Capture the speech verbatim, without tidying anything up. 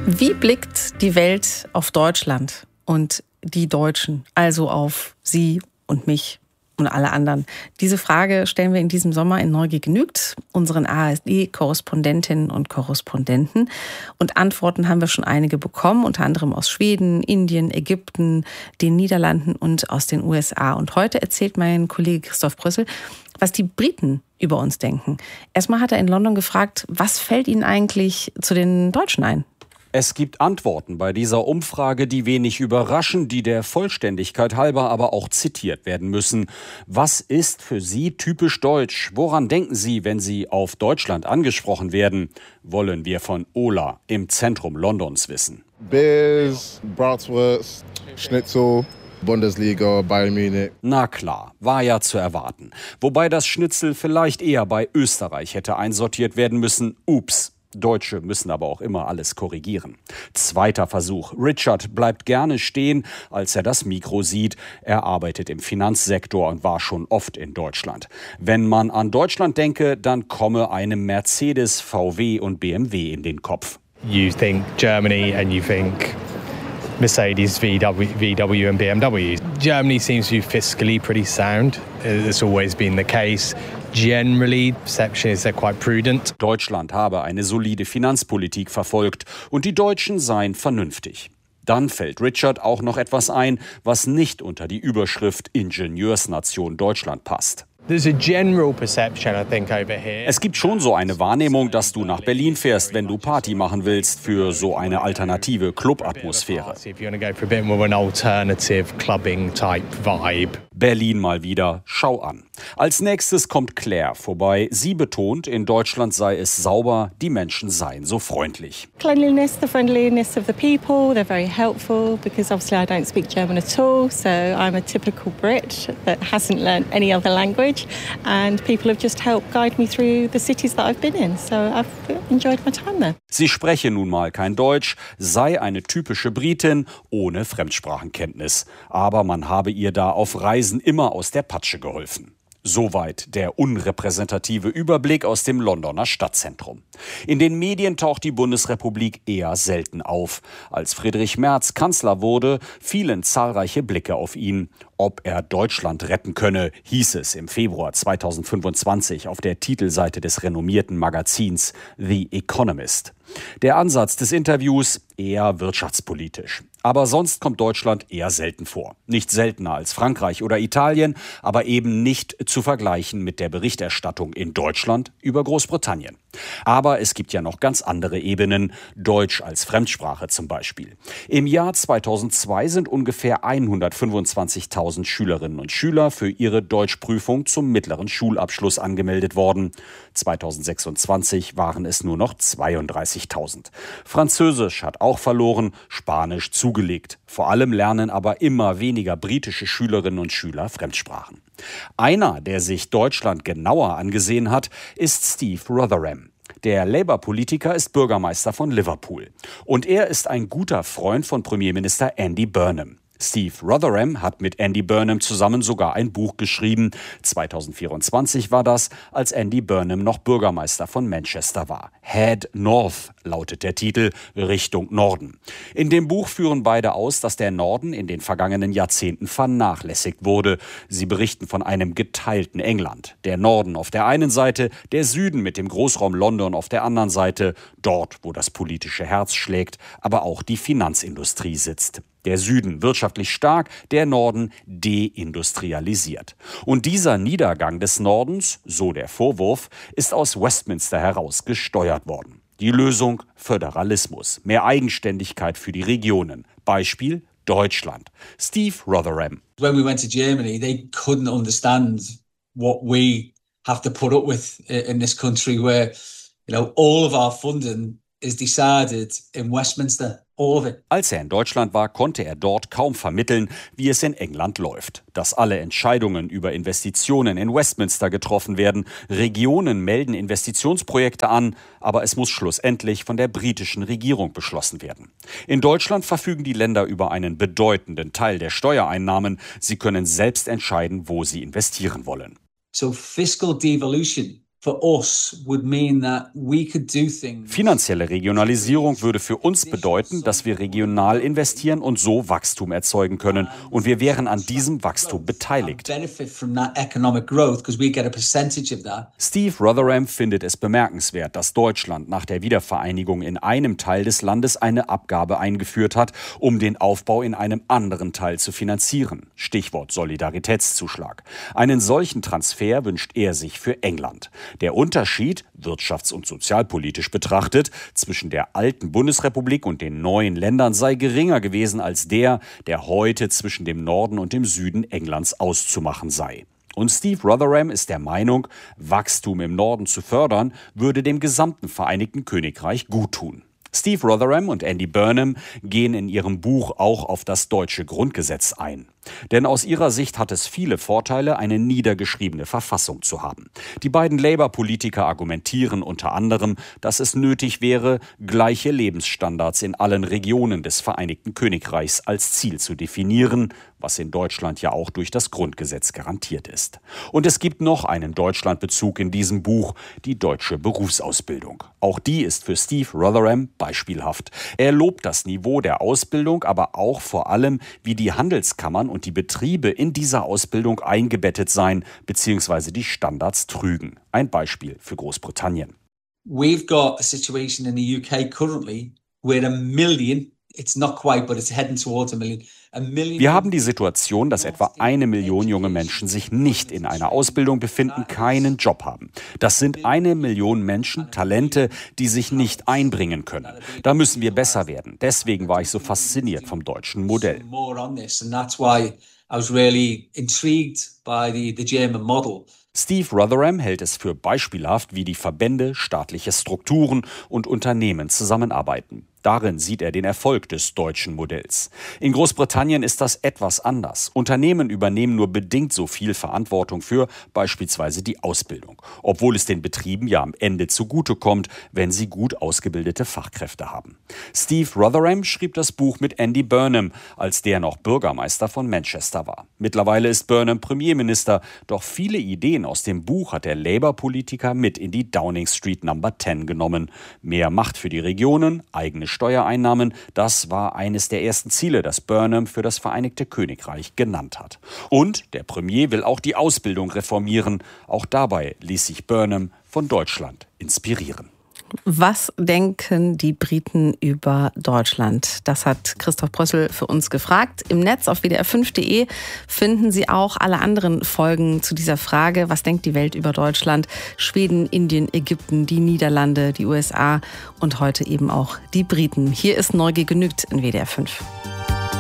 Wie blickt die Welt auf Deutschland und die Deutschen, also auf Sie und mich und alle anderen? Diese Frage stellen wir in diesem Sommer in Neugier genügt unseren A R D-Korrespondentinnen und Korrespondenten. Und Antworten haben wir schon einige bekommen, unter anderem aus Schweden, Indien, Ägypten, den Niederlanden und aus den U S A. Und heute erzählt mein Kollege Christoph Brössel, was die Briten über uns denken. Erstmal hat er in London gefragt, was fällt Ihnen eigentlich zu den Deutschen ein? Es gibt Antworten bei dieser Umfrage, die wenig überraschen, die der Vollständigkeit halber aber auch zitiert werden müssen. Was ist für Sie typisch deutsch? Woran denken Sie, wenn Sie auf Deutschland angesprochen werden? Wollen wir von Ola im Zentrum Londons wissen. Beers, Bratwurst, Schnitzel, Bundesliga, Bayern Munich. Na klar, war ja zu erwarten. Wobei das Schnitzel vielleicht eher bei Österreich hätte einsortiert werden müssen. Ups. Deutsche müssen aber auch immer alles korrigieren. Zweiter Versuch. Richard bleibt gerne stehen, als er das Mikro sieht. Er arbeitet im Finanzsektor und war schon oft in Deutschland. Wenn man an Deutschland denke, dann komme einem Mercedes, V W und B M W in den Kopf. You think Germany and you think Mercedes, V W, V W and B M W. Germany seems to be fiscally pretty sound. It's always been the case. Generally, perception is they're quite prudent. Deutschland habe eine solide Finanzpolitik verfolgt und die Deutschen seien vernünftig. Dann fällt Richard auch noch etwas ein, was nicht unter die Überschrift Ingenieursnation Deutschland passt. There's a general perception, I think, over here. Es gibt schon so eine Wahrnehmung, dass du nach Berlin fährst, wenn du Party machen willst, für so eine alternative Club-Atmosphäre. Berlin mal wieder, schau an. Als nächstes kommt Claire vorbei. Sie betont, in Deutschland sei es sauber, die Menschen seien so freundlich. Cleanliness, the friendliness of the people, they're very helpful because obviously I don't speak German at all, so I'm a typical Brit that hasn't learnt any other language and people have just helped guide me through the cities that I've been in, so I've enjoyed my time there. Sie spreche nun mal kein Deutsch, sei eine typische Britin ohne Fremdsprachenkenntnis, aber man habe ihr da auf Reisen immer aus der Patsche geholfen. Soweit der unrepräsentative Überblick aus dem Londoner Stadtzentrum. In den Medien taucht die Bundesrepublik eher selten auf. Als Friedrich Merz Kanzler wurde, fielen zahlreiche Blicke auf ihn. Ob er Deutschland retten könne, hieß es im Februar zweitausendfünfundzwanzig auf der Titelseite des renommierten Magazins The Economist. Der Ansatz des Interviews eher wirtschaftspolitisch. Aber sonst kommt Deutschland eher selten vor. Nicht seltener als Frankreich oder Italien, aber eben nicht zu vergleichen mit der Berichterstattung in Deutschland über Großbritannien. Aber es gibt ja noch ganz andere Ebenen, Deutsch als Fremdsprache zum Beispiel. Im Jahr zweitausendzwei sind ungefähr hundertfünfundzwanzigtausend Schülerinnen und Schüler für ihre Deutschprüfung zum mittleren Schulabschluss angemeldet worden. zweitausendsechsundzwanzig waren es nur noch zweiunddreißigtausend. Französisch hat auch verloren, Spanisch zugelegt. Vor allem lernen aber immer weniger britische Schülerinnen und Schüler Fremdsprachen. Einer, der sich Deutschland genauer angesehen hat, ist Steve Rotheram. Der Labour-Politiker ist Bürgermeister von Liverpool. Und er ist ein guter Freund von Premierminister Andy Burnham. Steve Rotheram hat mit Andy Burnham zusammen sogar ein Buch geschrieben. zweitausendvierundzwanzig war das, als Andy Burnham noch Bürgermeister von Manchester war. Head North lautet der Titel, Richtung Norden. In dem Buch führen beide aus, dass der Norden in den vergangenen Jahrzehnten vernachlässigt wurde. Sie berichten von einem geteilten England. Der Norden auf der einen Seite, der Süden mit dem Großraum London auf der anderen Seite, dort, wo das politische Herz schlägt, aber auch die Finanzindustrie sitzt. Der Süden wirtschaftlich stark, der Norden deindustrialisiert. Und dieser Niedergang des Nordens, so der Vorwurf, ist aus Westminster heraus gesteuert worden. Die Lösung: Föderalismus, mehr Eigenständigkeit für die Regionen. Beispiel Deutschland. Steve Rotheram. When we went to Germany, they couldn't understand what we have to put up with in this country where, you know, all of our funding is decided in Westminster. Als er in Deutschland war, konnte er dort kaum vermitteln, wie es in England läuft. Dass alle Entscheidungen über Investitionen in Westminster getroffen werden. Regionen melden Investitionsprojekte an, aber es muss schlussendlich von der britischen Regierung beschlossen werden. In Deutschland verfügen die Länder über einen bedeutenden Teil der Steuereinnahmen. Sie können selbst entscheiden, wo sie investieren wollen. So fiscal devolution Finanzielle Regionalisierung würde für uns bedeuten, dass wir regional investieren und so Wachstum erzeugen können. Und wir wären an diesem Wachstum beteiligt. Steve Rotheram findet es bemerkenswert, dass Deutschland nach der Wiedervereinigung in einem Teil des Landes eine Abgabe eingeführt hat, um den Aufbau in einem anderen Teil zu finanzieren. Stichwort Solidaritätszuschlag. Einen solchen Transfer wünscht er sich für England. Der Unterschied, wirtschafts- und sozialpolitisch betrachtet, zwischen der alten Bundesrepublik und den neuen Ländern sei geringer gewesen als der, der heute zwischen dem Norden und dem Süden Englands auszumachen sei. Und Steve Rotheram ist der Meinung, Wachstum im Norden zu fördern, würde dem gesamten Vereinigten Königreich guttun. Steve Rotheram und Andy Burnham gehen in ihrem Buch auch auf das deutsche Grundgesetz ein. Denn aus ihrer Sicht hat es viele Vorteile, eine niedergeschriebene Verfassung zu haben. Die beiden Labour-Politiker argumentieren unter anderem, dass es nötig wäre, gleiche Lebensstandards in allen Regionen des Vereinigten Königreichs als Ziel zu definieren, was in Deutschland ja auch durch das Grundgesetz garantiert ist. Und es gibt noch einen Deutschlandbezug in diesem Buch, die deutsche Berufsausbildung. Auch die ist für Steve Rotheram beispielhaft. Er lobt das Niveau der Ausbildung, aber auch vor allem, wie die Handelskammern und die Betriebe in dieser Ausbildung eingebettet seien bzw. die Standards trügen. Ein Beispiel für Großbritannien. We've got a situation in the U K currently where a million, it's not quite, but it's heading towards a million. Wir haben die Situation, dass etwa eine Million junge Menschen sich nicht in einer Ausbildung befinden, keinen Job haben. Das sind eine Million Menschen, Talente, die sich nicht einbringen können. Da müssen wir besser werden. Deswegen war ich so fasziniert vom deutschen Modell. Steve Rotheram hält es für beispielhaft, wie die Verbände, staatliche Strukturen und Unternehmen zusammenarbeiten. Darin sieht er den Erfolg des deutschen Modells. In Großbritannien ist das etwas anders. Unternehmen übernehmen nur bedingt so viel Verantwortung für beispielsweise die Ausbildung, obwohl es den Betrieben ja am Ende zugutekommt, wenn sie gut ausgebildete Fachkräfte haben. Steve Rotheram schrieb das Buch mit Andy Burnham, als der noch Bürgermeister von Manchester war. Mittlerweile ist Burnham Premierminister, doch viele Ideen aus dem Buch hat der Labour-Politiker mit in die Downing Street Number zehn genommen. Mehr Macht für die Regionen, eigene Steuereinnahmen, das war eines der ersten Ziele, das Burnham für das Vereinigte Königreich genannt hat. Und der Premier will auch die Ausbildung reformieren. Auch dabei ließ sich Burnham von Deutschland inspirieren. Was denken die Briten über Deutschland? Das hat Christoph Brössel für uns gefragt. Im Netz auf w d r fünf punkt d e finden Sie auch alle anderen Folgen zu dieser Frage. Was denkt die Welt über Deutschland? Schweden, Indien, Ägypten, die Niederlande, die U S A und heute eben auch die Briten. Hier ist Neugier genügt in W D R fünf.